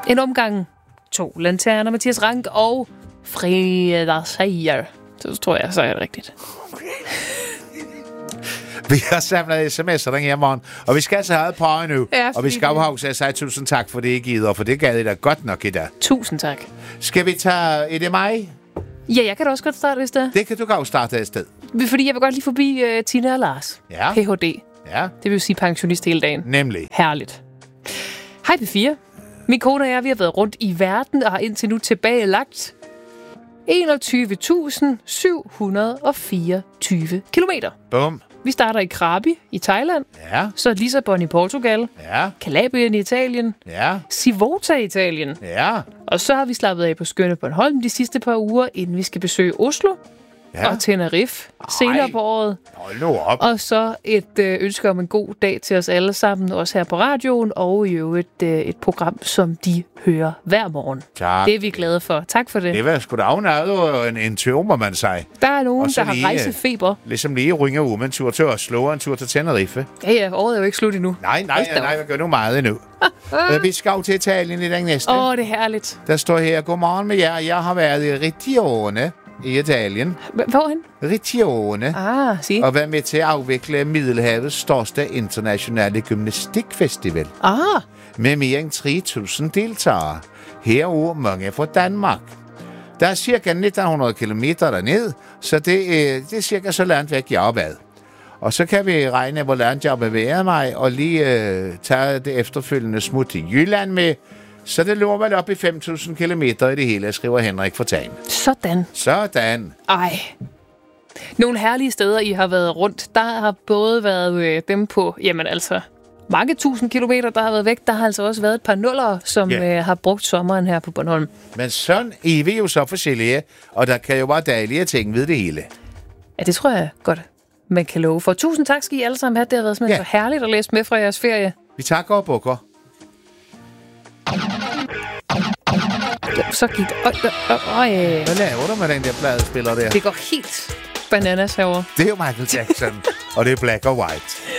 En omgang 2 lanterner, Mathias Rank og Freda Seier. Så tror jeg, så er det rigtigt. Vi har samlet sms'er den her morgen, og vi skal altså have et par nu. Ja, og vi skal afhavse at sige tusind tak for det, I gider, for det gav I da godt nok i dag. Tusind tak. Skal vi tage... Er det mig? Ja, jeg kan da også godt starte et sted. Det kan du godt starte et sted. Fordi jeg vil godt lige forbi Tina og Lars. Ja. PhD. Ja. Det vil sige pensionist hele dagen. Nemlig. Herligt. Hej P4. Min kone og jeg, vi har været rundt i verden og har indtil nu tilbagelagt 21.724 kilometer. Bum. Vi starter i Krabi i Thailand, Ja. så Lissabon i Portugal, Ja. Calabrien i Italien, Ja. Civota i Italien. Ja. Og så har vi slappet af på skønne Bornholm de sidste par uger, inden vi skal besøge Oslo og Tenerife senere på året. Hold nu op. Og så et ønske om en god dag til os alle sammen, også her på radioen, og i øvrigt et program, som de hører hver morgen. Tak. Det er vi glade for. Tak for det. Det var sgu da afnæret en tur, må man sige. Der er nogen, så der har lige, rejsefeber. Ligesom lige ringer ud med en tur til Oslo og en tur til Tenerife. Ja, året er jo ikke slut endnu. Nej, vi gør nu meget endnu. Vi skal jo til Italien i den næste. Det er herligt. Der står her, godmorgen med jer. Jeg har været i Rigione i Italien. Hvorhen? Rigione. Sig. Og været med til at afvikle Middelhavets største internationale gymnastikfestival. Med mere end 3.000 deltagere. Herudover mange fra Danmark. Der er cirka 1900 kilometer derned, så det er cirka så langt væk, jeg har været. Og så kan vi regne, hvor langt jeg har bevæget mig, og lige tage det efterfølgende smut til Jylland med. Så det lå vel op i 5.000 kilometer i det hele, skriver Henrik Fortan. Sådan. Ej. Nogle herlige steder, I har været rundt. Der har både været dem på, mange tusind kilometer, der har været væk. Der har altså også været et par nullere, som har brugt sommeren her på Bornholm. Men sådan er vi jo så forskellige, og der kan jo bare dejlige ting ved det hele. Ja, det tror jeg godt, man kan love for. Tusind tak skal I alle sammen have. Det har været simpelthen så herligt at læse med fra jeres ferie. Vi takker og bukker. Så gik det. Hvad laver du med den der pladespiller der? Det går helt bananas herovre. Det er jo Michael Jackson, og det er Black or White.